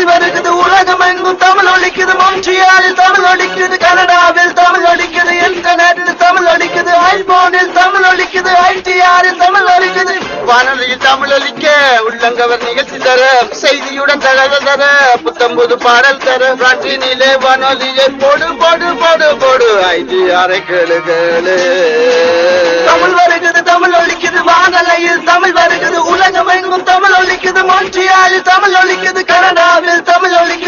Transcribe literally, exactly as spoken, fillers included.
தமிழ் வருகிறது உலகம் எங்கும் தமிழ் ஒலிக்குது மொன்றியாலில் தமிழ் ஒலிக்குது கனடாவில் தமிழ் ஒலிக்குது இன்டர்நெட்டில் தமிழ் ஒலிக்குது ஐபோனில் தமிழ் ஒலிக்குது ஐடிஆரில் தமிழ் ஒலிக்குது வானொலியில் தமிழ் ஒலிக்க உள்ளங்கவர் நிகழ்ச்சி தர செய்தியுடன் தகவல் தர புத்தம்புது பாடல் தர பிரான்சினிலே வானொலியை போடு போடு போடு போடு ஐடிஆரை கேளு கேளு தமிழ் வருகிறது தமிழ் ஒலிக்குது வானொலியில் தமிழ் வருகிறது உலகம் எங்கும் தமிழ் ஒலிக்குது மொன்றியாலில் தமிழ் ஒலிக்குது கனடாவில் தமிழ் ஒலிக்குது